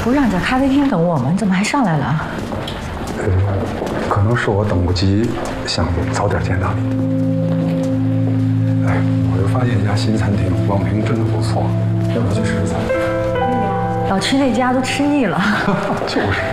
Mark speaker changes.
Speaker 1: 不让在咖啡厅等我们，怎么还上来了？
Speaker 2: 可能是我等不及，想早点见到你。哎，我又发现一家新餐厅，网评真的不错，要不去试试菜？
Speaker 1: 老吃那家都吃腻了。
Speaker 2: 就是。